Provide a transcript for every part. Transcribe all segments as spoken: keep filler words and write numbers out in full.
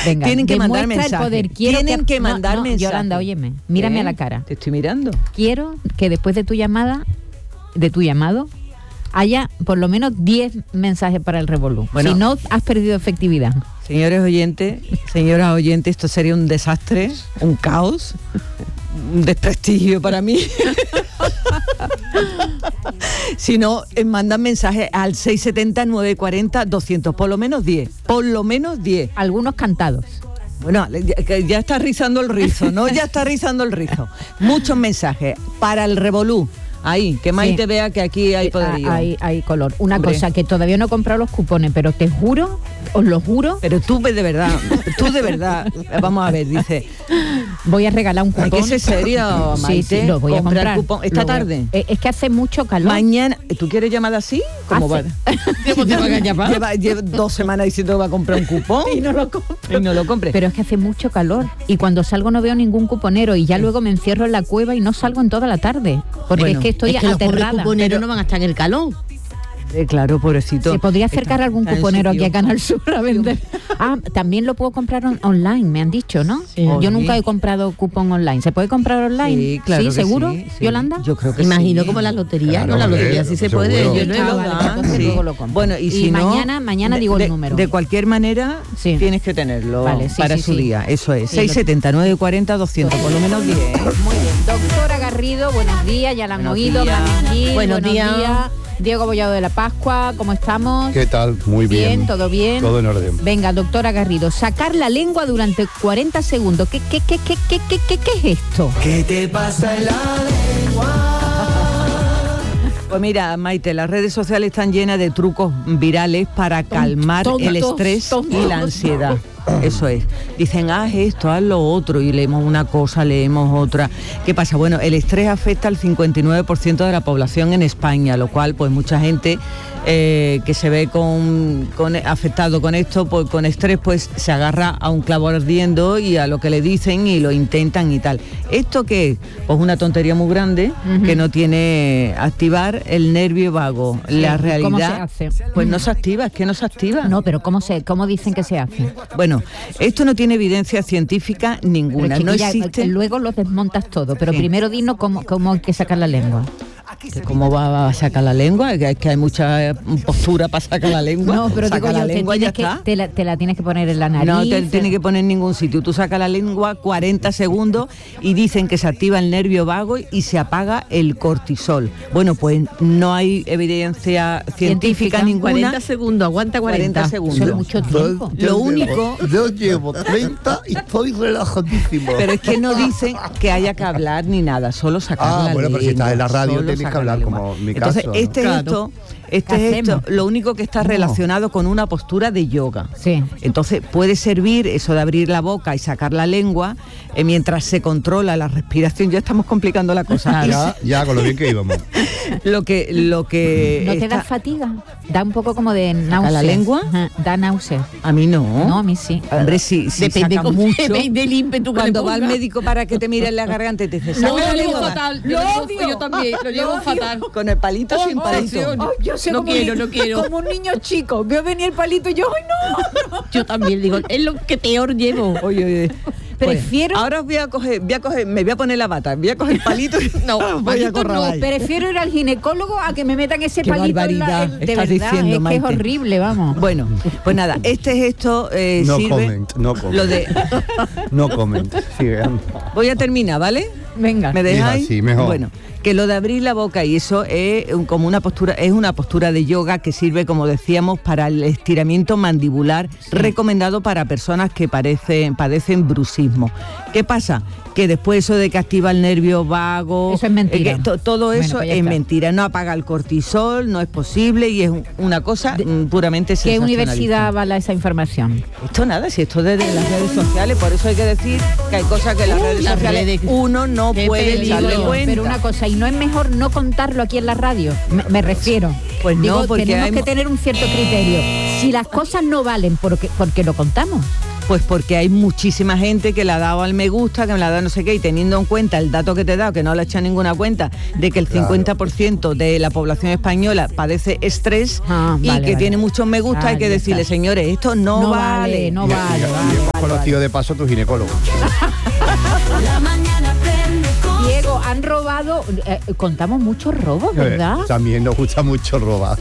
Venga, tienen que mandar mensajes. Poder. Tienen que, que mandar no, no, mensajes. Yolanda, óyeme, mírame ¿Eh? a la cara. Te estoy mirando. Quiero que después de tu llamada, de tu llamado, haya por lo menos diez mensajes para el revolú. Bueno, si no, has perdido efectividad. Señores oyentes, señoras oyentes, esto sería un desastre, un caos, un desprestigio para mí. Si no, eh, mandan mensajes al seis setenta, nueve cuarenta, doscientos, por lo menos diez, por lo menos diez. Algunos cantados. Bueno, ya, ya está rizando el rizo, ¿no? Ya está rizando el rizo. Muchos mensajes para el revolú. Ahí, que Maite sí. vea que aquí hay poderío. Hay, hay color. Una Hombre. cosa, que todavía no he comprado los cupones, pero te juro, os lo juro. Pero tú de verdad, tú de verdad, vamos a ver, dice... Voy a regalar un cupón. Hay que ser serio, Maite. Sí, sí, lo voy a comprar. Cupón. ¿Esta tarde? A... Es que hace mucho calor. Mañana, ¿tú quieres llamada así? ¿Cómo va? Lleva, lleva dos semanas diciendo que va a comprar un cupón. Y no lo compre. Y no lo compre. Pero es que hace mucho calor. Y cuando salgo no veo ningún cuponero. Y ya luego me encierro en la cueva y no salgo en toda la tarde. Porque bueno, es que estoy es que aterrada. Los cuponeros no van a estar en el calor. Eh, claro, pobrecito. ¿Se podría acercar está, algún cuponero aquí a Canal Sur a vender? Ah, también lo puedo comprar on- online, me han dicho, ¿no? Sí. Yo nunca he comprado cupón online. ¿Se puede comprar online? Sí, claro. ¿Sí, que seguro? Sí, sí. ¿Yolanda? Yo creo que Imagino sí. como la lotería, claro, ¿no? La lotería eh, sí se seguro. puede. Yo no he Ah, vale, entonces sí. luego lo compro. Bueno, y si y no, mañana, mañana digo de, el número. De cualquier manera, sí. tienes que tenerlo vale, sí, para sí, su sí. día. Eso es. Sí, seis setenta, nueve cuarenta, doscientos, por lo menos diez. Muy bien. Doctora Garrido, buenos días, ya la han oído. Buenos, buenos días. días. Diego Bollado de la Pascua, ¿cómo estamos? ¿Qué tal? Muy bien. Bien, todo bien. Todo en orden. Venga, doctora Garrido, sacar la lengua durante cuarenta segundos. ¿Qué, qué, qué, qué, qué, qué, qué, qué es esto? ¿Qué te pasa en la lengua? Pues mira, Maite, las redes sociales están llenas de trucos virales para calmar tontos, el estrés tontos. y la ansiedad. Eso es. Dicen, haz esto, haz lo otro, y leemos una cosa, leemos otra. ¿Qué pasa? Bueno, el estrés afecta al cincuenta y nueve por ciento de la población en España, lo cual, pues mucha gente eh, que se ve con, con afectado con esto, pues con estrés, pues se agarra a un clavo ardiendo y a lo que le dicen y lo intentan y tal. ¿Esto qué es? Pues una tontería muy grande, uh-huh. que no tiene activar el nervio vago. Sí, la realidad, ¿cómo se hace? Pues no se activa, es que no se activa. No, pero ¿cómo se, cómo dicen que se hace? Bueno, esto no tiene evidencia científica ninguna, no ya, existe. Luego lo desmontas todo, pero sí. primero dinos cómo, cómo hay que sacar la lengua. ¿Cómo va a sacar la lengua? Es que hay mucha postura para sacar la lengua. No, pero saca digo la yo, lengua te, ya que, está. Te, la, te la tienes que poner en la nariz. No te tienes que poner en ningún sitio. Tú sacas la lengua cuarenta segundos y dicen que se activa el nervio vago y se apaga el cortisol. Bueno, pues no hay evidencia científica, científica ninguna. cuarenta segundos, aguanta cuarenta. cuarenta segundos. Eso es mucho tiempo. Yo, yo Lo llevo, único... Yo llevo treinta y estoy relajadísimo. Pero es que no dicen que haya que hablar ni nada, solo sacar ah, la lengua. bueno, pero si estás en la radio tienes que hablar como mi Entonces, caso. este ¿no? es esto, este es esto, lo único que está relacionado con una postura de yoga. Sí. Entonces, puede servir eso de abrir la boca y sacar la lengua eh, mientras se controla la respiración. Ya estamos complicando la cosa. Ya, ya, con lo bien que íbamos. Lo que, lo que ¿No te está... da fatiga? Da un poco como de náusea. la lengua? Ajá, da náusea. A mí no. No, a mí sí. Hombre, sí, sí depende saca cómo, mucho. depende del ímpetu que Cuando le va al ponga. médico para que te mire en la garganta y te dice, No, saca la lo llevo lengua. fatal. Lo Yo, lo- odio. yo también, lo llevo Lo odio. fatal. Con el palito Oh, sin oh, palito. sí, Oh, yo sé No como quiero, un, no quiero. Como un niño chico. Veo venir el palito y yo, ¡ay, no! no. Yo también digo, es lo que peor llevo. Oye, oye. Prefiero... Pues, ahora os voy a coger, voy a coger, me voy a poner la bata, voy a coger el palito y No, voy palito a correr No, ahí. prefiero ir al ginecólogo a que me metan ese Qué palito barbaridad en la, en- de estás verdad, diciendo, es que Maite. es horrible, vamos. Bueno, pues nada, este gesto eh, No sirve... comment, no comment. Lo de... No comment. Sigue. Voy a terminar, ¿vale? Venga. ¿Me dejáis? Hija, sí, mejor. Bueno, que lo de abrir la boca y eso es un- como una postura, es una postura de yoga que sirve, como decíamos, para el estiramiento mandibular, recomendado para personas que parecen, padecen bruxismo. ¿Qué pasa? Que después eso de que activa el nervio vago... Eso es mentira. eh, que to- todo Bueno, eso pues ya es está. mentira. No apaga el cortisol, no es posible y es un- una cosa mm, puramente ¿Qué sensacionalista. universidad avala esa información? Esto nada, si esto es de las redes sociales, por eso hay que decir que hay cosas que en las redes las sociales redes. uno no Qué puede peligro. echarle cuenta. Pero una cosa, y no es mejor no contarlo aquí en la radio, me, me refiero. Pues no, Digo, porque tenemos hay que mo- tener un cierto criterio. Si las cosas no valen porque, porque lo contamos. Pues porque hay muchísima gente que le ha dado al me gusta, que me la ha dado no sé qué, y teniendo en cuenta el dato que te he dado, que no le he echado ninguna cuenta, de que el claro. cincuenta por ciento de la población española padece estrés ah, y vale, que vale. tiene muchos me gusta, ah, hay que decirle, está. señores, esto no, no vale, vale, no vale. vale, y, vale, y hemos vale conocido vale. de paso a tu ginecólogo. Diego, han robado, eh, contamos muchos robos, ¿verdad? Eh, también nos gusta mucho robar.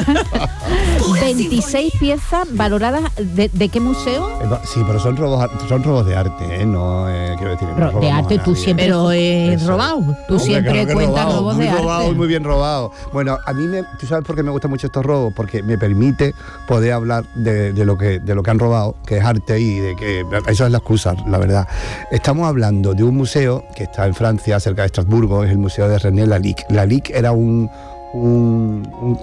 veintiséis piezas valoradas, ¿de, de qué museo? Eh, sí, pero son robos son robos de arte, ¿eh? No, eh, quiero decir... No Ro- de arte tú siempre... Pero eh, robado. Tú Hombre, siempre claro cuentas robado, robos muy de robado, arte. Muy bien robado. Bueno, a mí, me, ¿tú sabes por qué me gustan mucho estos robos? Porque me permite poder hablar de, de, lo, que, de lo que han robado, que es arte, y de que... Eso es la excusa, la verdad. Estamos hablando de un museo que está en Francia, cerca de Estrasburgo, es el Museo de René Lalique. Lalique era un, un, un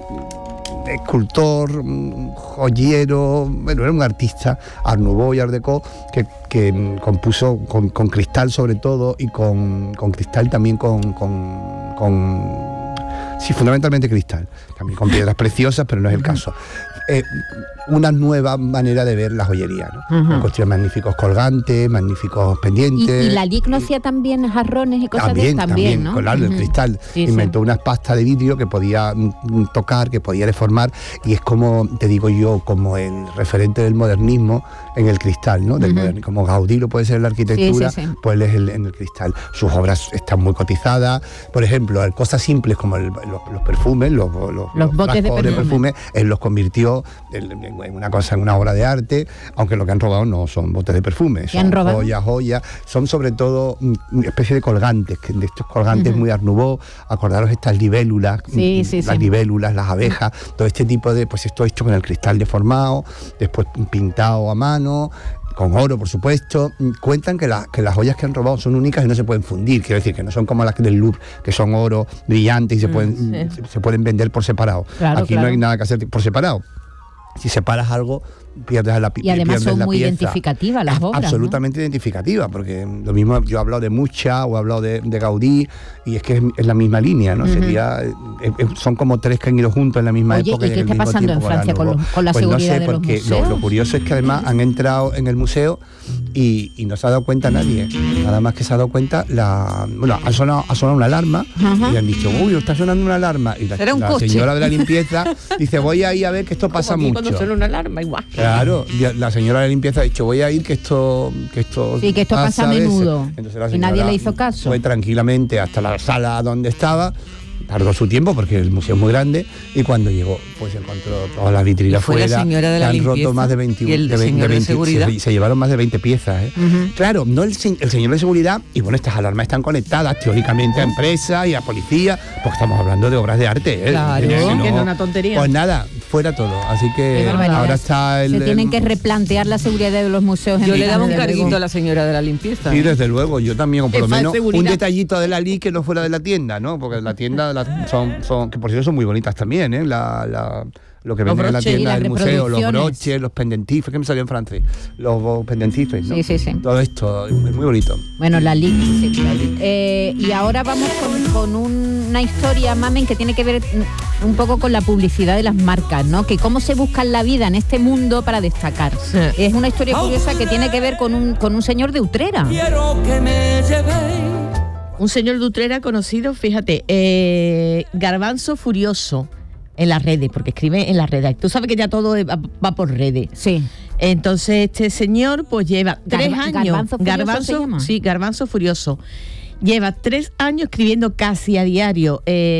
escultor, un joyero, bueno, era un artista, Art Nouveau y Art Deco, que, que compuso con, con cristal sobre todo, y con, con cristal también con... con, con sí, fundamentalmente cristal, también con piedras preciosas, pero no es el caso. Eh, una nueva manera de ver la joyería, ¿no? Uh-huh. Construir magníficos colgantes, magníficos pendientes. ¿Y, y Lalique no hacía también jarrones y cosas también, de también, también, ¿no? claro, uh-huh. el cristal. Sí, inventó sí. unas pastas de vidrio que podía mm, tocar, que podía deformar, y es como, te digo yo, como el referente del modernismo en el cristal, ¿no? Del uh-huh. modernismo. Como Gaudí lo puede ser en la arquitectura, sí, sí, sí. pues él es el, en el cristal. Sus obras están muy cotizadas. Por ejemplo, cosas simples como el, los, los perfumes, los, los, los, los botes de perfume. de perfume, él los convirtió en, en una cosa, en una obra de arte, aunque lo que han robado no son botes de perfume, son joyas, joyas, son sobre todo una especie de colgantes, de estos colgantes uh-huh. muy Art Nouveau. Acordaros estas libélulas, sí, sí, las sí. libélulas, las abejas, todo este tipo de, pues esto hecho con el cristal deformado, después pintado a mano, con oro, por supuesto. Cuentan que, la, que las joyas que han robado son únicas y no se pueden fundir, quiero decir, que no son como las del Louvre, que son oro brillante y se, mm, pueden, sí. se, se pueden vender por separado. Claro, Aquí claro. no hay nada que hacer por separado. Si separas algo, pierdes la pieza. Y además son muy pieza. identificativas las obras, absolutamente, ¿no? Identificativas, porque lo mismo, yo he hablado de Mucha o he hablado de, de Gaudí, y es que es, es la misma línea, ¿no? Uh-huh. Sería, es, son como tres que han ido juntos en la misma Oye, época. ¿y qué está pasando en Francia con, los, con la pues seguridad no sé, de los porque museos? Lo, lo curioso es que además han entrado en el museo y, y no se ha dado cuenta nadie. Nada más que se ha dado cuenta, la bueno, ha sonado, ha sonado una alarma, uh-huh. y han dicho, uy, está sonando una alarma. Y la, la señora de la limpieza dice, voy a ir a ver que esto pasa mucho. Cuando suena una alarma, igual. Claro, la señora de la limpieza ha dicho, voy a ir que esto que esto sí, que esto pasa, pasa a menudo. Entonces, y nadie le hizo caso. Fue tranquilamente hasta la sala donde estaba, tardó su tiempo porque el museo es muy grande, y cuando llegó pues encontró todas las vitrinas fuera, la señora de la han limpieza, roto más de veinte, y el de, señor de veinte, de seguridad. Se, se llevaron más de veinte piezas, ¿eh? Uh-huh. Claro, no el, el señor de seguridad, y bueno, estas alarmas están conectadas teóricamente a empresas y a policía, porque estamos hablando de obras de arte, ¿eh? Claro, que no, que no es una tontería. Pues nada, fuera todo, así que ahora está el... Se tienen el, que replantear la seguridad de los museos. Yo en le daba un carguito luego. a la señora de la limpieza. Sí, desde luego, yo también, o por es lo menos seguridad. Un detallito de la Lalique que no fuera de la tienda, ¿no? Porque la tienda la, son, son, que por cierto son muy bonitas también, ¿eh? La, la, lo que venden en la tienda del museo, los broches, los pendentifes, que me salió en francés, los pendentifes, ¿no? Sí, sí, sí. Todo esto es muy bonito. Bueno, la Lalique, sí, la Lalique. Eh, y ahora vamos con, con una historia, Mamen, que tiene que ver un poco con la publicidad de las marcas, ¿no? Que cómo se buscan la vida en este mundo para destacar. Sí. Es una historia curiosa que tiene que ver con un, con un señor de Utrera. Quiero que me llevéis. Un señor de Utrera conocido, fíjate, eh, Garbanzo Furioso, en las redes, porque escribe en las redes. Tú sabes que ya todo va, va por redes. Sí. Entonces este señor pues lleva tres Garba, años. Garbanzo Furioso Garbanzo, se llama. Sí, Garbanzo Furioso. Lleva tres años escribiendo casi a diario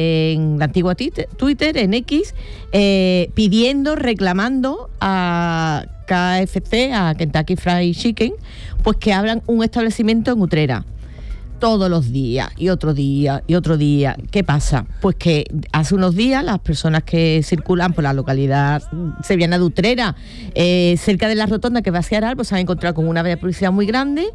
en la antigua Twitter, en X, eh, pidiendo, reclamando a K F C, a Kentucky Fried Chicken, pues que abran un establecimiento en Utrera. Todos los días, y otro día, y otro día. ¿Qué pasa? Pues que hace unos días las personas que circulan por la localidad sevillana de Utrera, eh, cerca de la rotonda que va hacia Aral, pues se han encontrado con una valla de publicidad muy grande,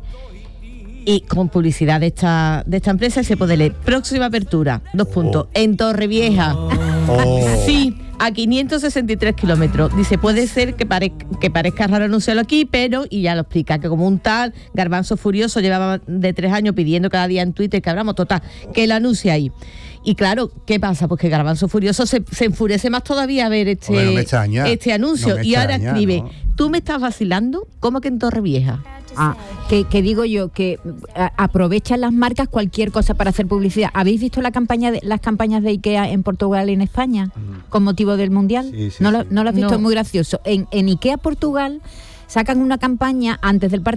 y con publicidad de esta, de esta empresa, y se puede leer: próxima apertura, dos puntos, oh. en Torrevieja. Oh. Sí, a quinientos sesenta y tres kilómetros. Dice, puede ser que, pare, que parezca raro anunciarlo aquí, pero, y ya lo explica, que como un tal Garbanzo Furioso llevaba de tres años pidiendo cada día en Twitter que abramos, total, que lo anuncia ahí. Y claro, ¿qué pasa? Pues que Garbanzo Furioso se, se enfurece más todavía a ver este, Hombre, no me extraña, este anuncio. no me y ahora extraña, escribe, ¿no? ¿tú me estás vacilando? ¿Cómo que en Torrevieja? Ah, que, que digo yo que a, aprovechan las marcas cualquier cosa para hacer publicidad. ¿Habéis visto la campaña de, las campañas de IKEA en Portugal y en España con motivo del Mundial? Sí, sí, ¿No, lo, sí. ¿No lo has visto? No. Es muy gracioso. En, en IKEA Portugal sacan una campaña antes del partido